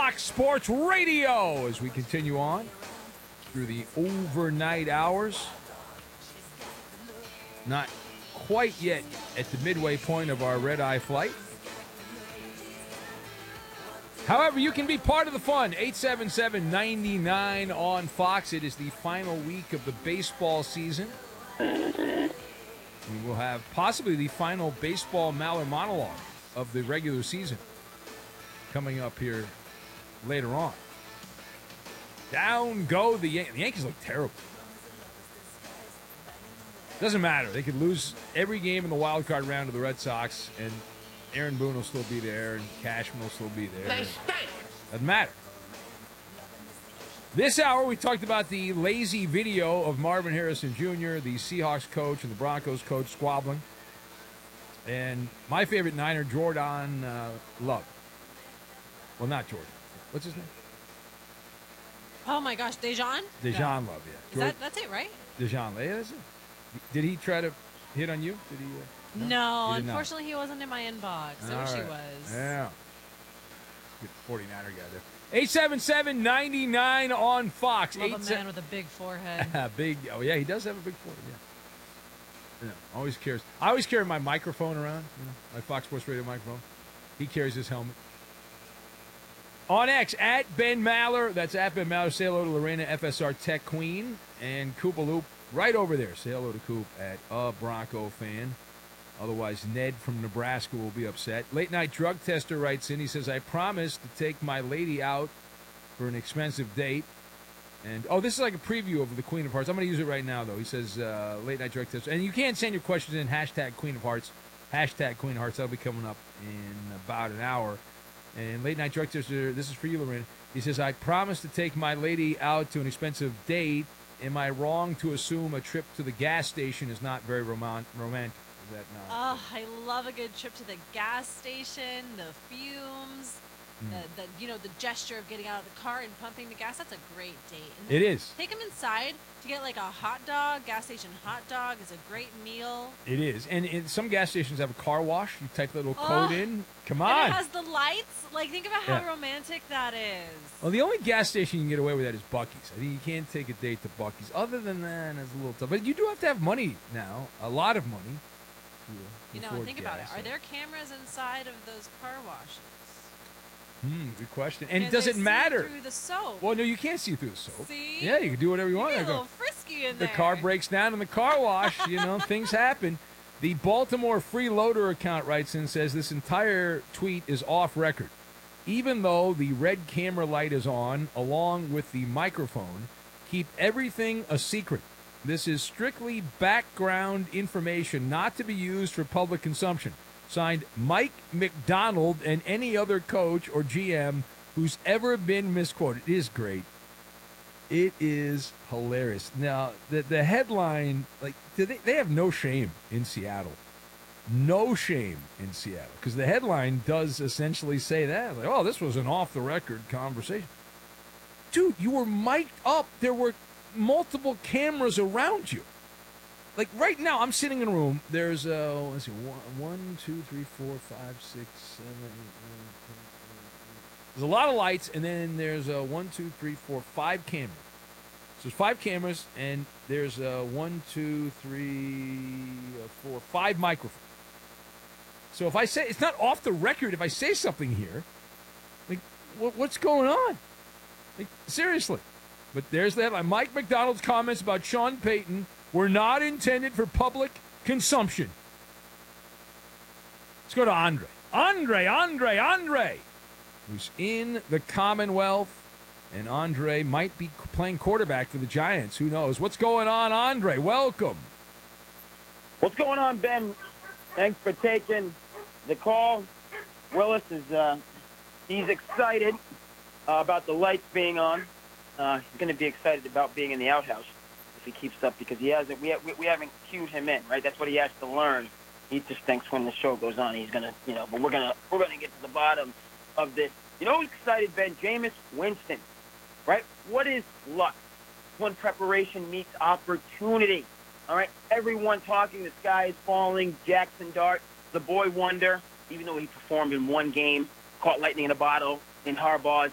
Fox Sports Radio as we continue on through the overnight hours. Not quite yet at the midway point of our red-eye flight. However, you can be part of the fun. 877-99 on Fox. It is the final week of the baseball season. We will have possibly the final baseball Maller monologue of the regular season coming up here later on. Down go the Yankees. The Yankees look terrible. Doesn't matter. They could lose every game in the wild card round to the Red Sox, and Aaron Boone will still be there, and Cashman will still be there. Doesn't matter. This hour, we talked about the lazy video of Marvin Harrison Jr., the Seahawks coach and the Broncos coach squabbling. And my favorite Niner, Jordan Love. Well, not Jordan. What's his name? Oh, my gosh. Dejan? Dejan Love, yeah. That's it, right? Dejan Love, yeah, that's it. Did he try to hit on you? Did he? No, unfortunately, he wasn't in my inbox. I wish he was. Yeah. Good 49er guy there. 877-99 on Fox. Love a man with a big forehead. Oh, yeah, he does have a big forehead, yeah. Always carries. I always carry my microphone around, my Fox Sports Radio microphone. He carries his helmet. On X, at Ben Maller. That's at Ben Maller. Say hello to Lorena, FSR Tech Queen. And Koopa Loop right over there. Say hello to Coop at a Bronco fan. Otherwise, Ned from Nebraska will be upset. Late Night Drug Tester writes in. He says, I promised to take my lady out for an expensive date. And, this is like a preview of the Queen of Hearts. I'm going to use it right now, though. He says, Late Night Drug Tester. And you can send your questions in, hashtag Queen of Hearts. Hashtag Queen of Hearts. That'll be coming up in about an hour. And Late Night Drug Tester, this is for you, Lorraine. He says, I promised to take my lady out to an expensive date. Am I wrong to assume a trip to the gas station is not very romantic? Is that not? Oh, I love a good trip to the gas station, the fumes, the gesture of getting out of the car and pumping the gas. That's a great date. And it is. Take them inside to get like a hot dog. Gas station hot dog is a great meal. It is. And some gas stations have a car wash. You type that little code in. Come on. And it has the lights. Like, think about how romantic that is. Well, the only gas station you can get away with that is Buc-ee's. I think you can't take a date to Buc-ee's. Other than that, it's a little tough. But you do have to have money now, a lot of money. Think about it. Are there cameras inside of those car washes? Good question. And does it matter? Through the soap. Well, no, you can't see through the soap. See? Yeah, you can do whatever you want. Get a little frisky in there. The car breaks down in the car wash. Things happen. The Baltimore Freeloader account writes in and says this entire tweet is off record. Even though the red camera light is on, along with the microphone, keep everything a secret. This is strictly background information, not to be used for public consumption. Signed, Mike McDonald and any other coach or GM who's ever been misquoted. It is great. It is hilarious. Now, the headline, they have no shame in Seattle. No shame in Seattle. Because the headline does essentially say that. This was an off-the-record conversation. Dude, you were mic'd up. There were multiple cameras around you. Like right now, I'm sitting in a room. There's let's see, 1, 2, 3, 4, 5, 6, 7, 8, 9, 10, 11. There's a lot of lights, and then there's 1, 2, 3, 4, 5 cameras. So there's 5 cameras, and there's 1, 2, 3, 4, 5 microphones. So if I say it's not off the record, if I say something here, like what's going on? Like seriously. But there's that. Mike McDonald's comments about Sean Payton were not intended for public consumption. Let's go to Andre. Andre, who's in the Commonwealth. And Andre might be playing quarterback for the Giants. Who knows? What's going on, Andre? Welcome. What's going on, Ben? Thanks for taking the call. Willis is he's excited about the lights being on. He's going to be excited about being in the outhouse if he keeps up because he hasn't. We haven't cued him in, right? That's what he has to learn. He just thinks when the show goes on, he's gonna, But we're gonna get to the bottom of this. Who's excited, Ben? Jameis Winston, right? What is luck? When preparation meets opportunity. All right, everyone talking. The sky is falling. Jackson Dart, the boy wonder, even though he performed in one game, caught lightning in a bottle in Harbaugh's